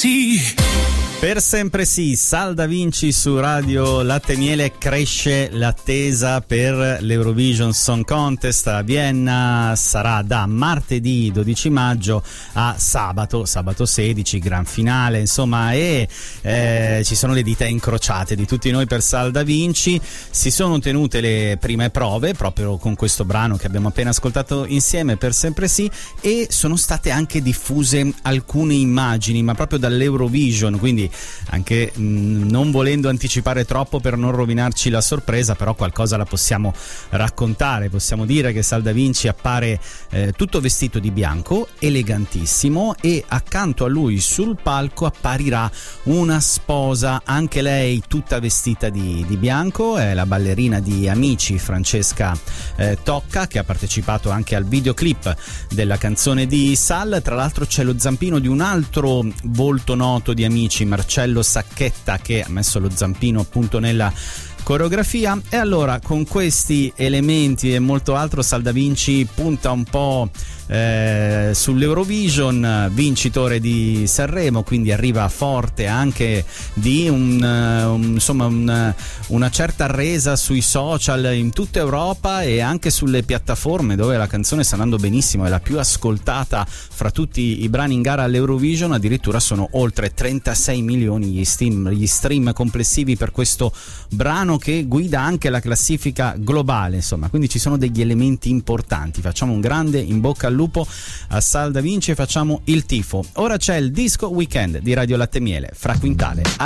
sì. Per sempre sì, Sal Da Vinci su Radio Latte Miele. Cresce l'attesa per l'Eurovision Song Contest a Vienna. Sarà da martedì 12 maggio a sabato 16, gran finale, insomma, e ci sono le dita incrociate di tutti noi per Sal Da Vinci. Si sono tenute le prime prove proprio con questo brano che abbiamo appena ascoltato insieme, Per sempre sì, e sono state anche diffuse alcune immagini, ma proprio dall'Eurovision, quindi anche non volendo anticipare troppo per non rovinarci la sorpresa, però qualcosa la possiamo raccontare. Possiamo dire che Sal Da Vinci appare tutto vestito di bianco, elegantissimo, e accanto a lui sul palco apparirà una sposa, anche lei tutta vestita di bianco. È la ballerina di Amici, Francesca Tocca, che ha partecipato anche al videoclip della canzone di Sal. Tra l'altro c'è lo zampino di un altro volto noto di Amici, Marcello Sacchetta, che ha messo lo zampino appunto nella coreografia. E allora, con questi elementi e molto altro, Sal Da Vinci punta un po' sull'Eurovision, vincitore di Sanremo, quindi arriva forte anche di una certa resa sui social in tutta Europa e anche sulle piattaforme, dove la canzone sta andando benissimo, è la più ascoltata fra tutti i brani in gara all'Eurovision. Addirittura sono oltre 36 milioni gli stream complessivi per questo brano, che guida anche la classifica globale, insomma, quindi ci sono degli elementi importanti. Facciamo un grande in bocca al lupo a Sal Da Vinci e facciamo il tifo. Ora c'è il Disco Weekend di Radio Latte Miele, fra Quintale